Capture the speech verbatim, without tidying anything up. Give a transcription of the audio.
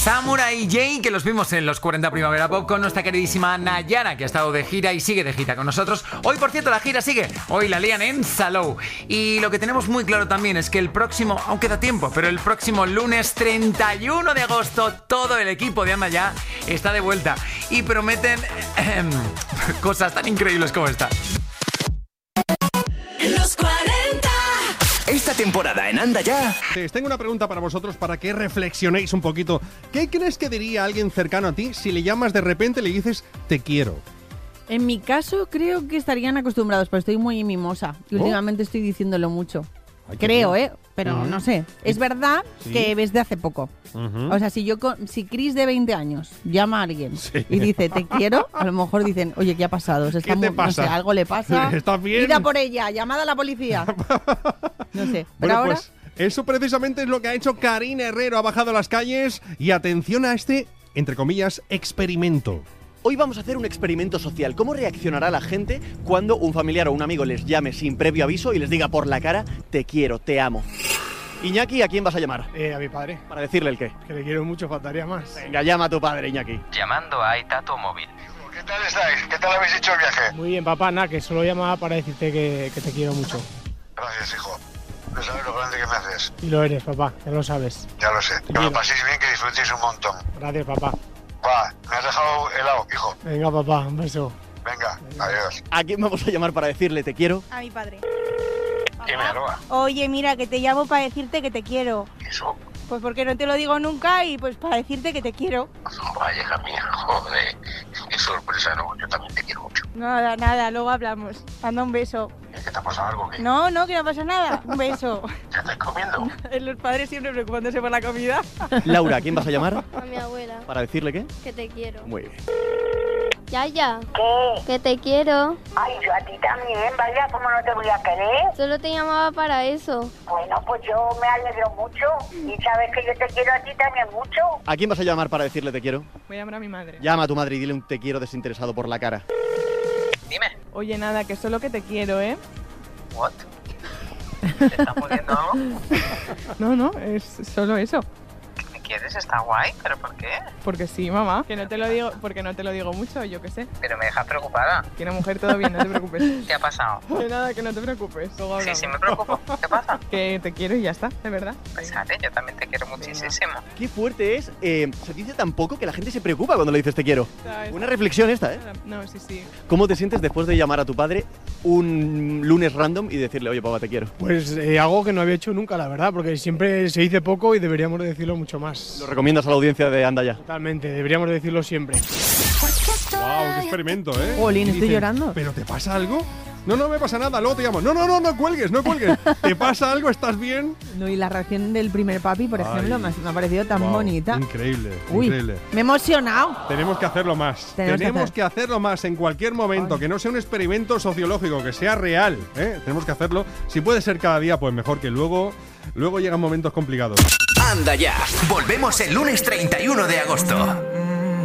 Samurai J, que los vimos en los cuarenta Primavera Pop con nuestra queridísima Nayara, que ha estado de gira y sigue de gira con nosotros. Hoy, por cierto, la gira sigue. Hoy la lían en Salou. Y lo que tenemos muy claro también es que el próximo, aún queda tiempo, pero el próximo lunes treinta y uno de agosto, todo el equipo de Anda Ya está de vuelta. Y prometen eh, cosas tan increíbles como esta. Los cuarenta. Esta temporada en Anda Ya. Tengo una pregunta para vosotros para que reflexionéis un poquito. ¿Qué crees que diría alguien cercano a ti si le llamas de repente y le dices te quiero? En mi caso creo que estarían acostumbrados, pero estoy muy mimosa y ¿Oh? últimamente estoy diciéndolo mucho. Ay, qué Creo, bien. ¿eh? Pero Uh-huh. no sé. Es verdad Sí. que ves de hace poco. Uh-huh. O sea, si yo con, si Chris de veinte años llama a alguien Sí. y dice te quiero, a lo mejor dicen, oye, ¿qué ha pasado? Se está ¿Qué te mu- pasa? No sé, algo le pasa. ¿Estás bien? Ida por ella, llamada a la policía. No sé. Pero Bueno, ahora pues eso precisamente es lo que ha hecho Karina Herrero. Ha bajado a las calles y atención a este, entre comillas, experimento. Hoy vamos a hacer un experimento social. ¿Cómo reaccionará la gente cuando un familiar o un amigo les llame sin previo aviso y les diga por la cara te quiero, te amo? Iñaki, ¿a quién vas a llamar? Eh, a mi padre, Para decirle el qué. que le quiero mucho, faltaría más. Venga, llama a tu padre, Iñaki. Llamando a Aitato Móvil. ¿Qué tal estáis? ¿Qué tal habéis hecho el viaje? Muy bien, papá, nada, que solo llamaba para decirte que, que te quiero mucho. Gracias, hijo. No sabes lo grande que me haces. Y lo eres, papá, ya lo sabes. Ya lo sé. Que lo paséis bien, que disfrutéis un montón. Gracias, papá. Va, me has dejado helado, hijo. Venga, papá, un beso. Venga, adiós. ¿A quién vamos a llamar para decirle te quiero? A mi padre. Dime, Alba. Oye, mira, que te llamo para decirte que te quiero. Eso. Pues porque no te lo digo nunca y pues para decirte que te quiero. Vaya, hija mía, joder. Qué sorpresa, ¿no? Yo también te quiero mucho. Nada, nada, luego hablamos. Manda un beso. ¿Es que te ha pasado algo? ¿Qué? No, no, que no pasa nada. Un beso. ¿Ya estás comiendo? Los padres siempre preocupándose por la comida. Laura, ¿a quién vas a llamar A mi abuela, para decirle qué? que te quiero. Muy bien. Yaya, ¿Qué? que te quiero. Ay, yo a ti también, vaya, ¿cómo no te voy a querer? Solo te llamaba para eso. Bueno, pues yo me alegro mucho y sabes que yo te quiero a ti también mucho. ¿A quién vas a llamar para decirle te quiero? Voy a llamar a mi madre. Llama a tu madre y dile un te quiero desinteresado por la cara. Dime. Oye, nada, que solo que te quiero, ¿eh? What? ¿Te estás muriendo algo? No, no, es solo eso. ¿Me quieres? Está guay, ¿pero por qué? Porque sí, mamá. Que no te lo digo, porque no te lo digo mucho, yo qué sé. Pero me dejas preocupada. Que una mujer todo bien, no te preocupes. ¿Qué ha pasado? Que nada, que no te preocupes. Luego Sí, hablamos. sí me preocupo. ¿Qué pasa? Que te quiero y ya está, de verdad. Pues sale, yo también te quiero muchísimo. Qué fuerte es. Eh, se dice tan poco que la gente se preocupa cuando le dices te quiero. ¿Sabes? Una reflexión esta, ¿eh? No, sí, sí. ¿Cómo te sientes después de llamar a tu padre un lunes random y decirle, oye, papá, te quiero? Pues eh, algo que no había hecho nunca, la verdad, porque siempre se dice poco y deberíamos de decirlo mucho más. ¿Lo recomiendas a la audiencia de Anda Ya? Totalmente, deberíamos de decirlo siempre. ¡Wow! ¡Qué experimento, eh! Jolín, Y estoy dicen, llorando. ¿pero te pasa algo? No, no me pasa nada, luego te llamo. No, no, no, no cuelgues, no cuelgues. ¿Te pasa algo? ¿Estás bien? No, y la reacción del primer papi, por Ay. ejemplo, me ha, me ha parecido tan Wow, bonita. Increíble, Uy, increíble. me he emocionado. Tenemos que hacerlo más. Tenemos que Tenemos hacer- que hacerlo más en cualquier momento, Ay. que no sea un experimento sociológico, que sea real, ¿eh? Tenemos que hacerlo. Si puede ser cada día, pues mejor, que luego, luego llegan momentos complicados. Anda Ya. Volvemos el lunes treinta y uno de agosto.